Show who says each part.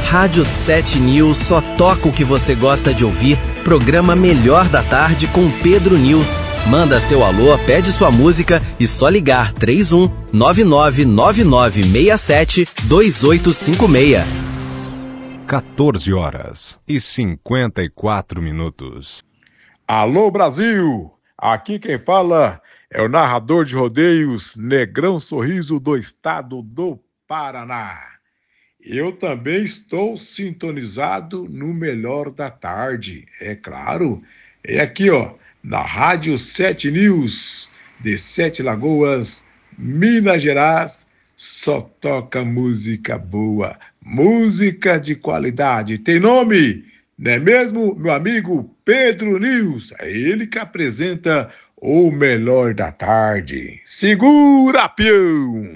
Speaker 1: Rádio 7 News só toca o que você gosta de ouvir. Programa Melhor da Tarde com Pedro News. Manda seu alô, pede sua música e só ligar 31 999967 2856.
Speaker 2: 14h54.
Speaker 3: Alô, Brasil! Aqui quem fala é o narrador de rodeios Negrão Sorriso do estado do Paraná. Eu também estou sintonizado no Melhor da Tarde, é claro. É aqui, ó, na Rádio 7 News, de Sete Lagoas, Minas Gerais, só toca música boa, música de qualidade. Tem nome, não é mesmo, meu amigo Pedro News? É ele que apresenta o Melhor da Tarde. Segura, peão!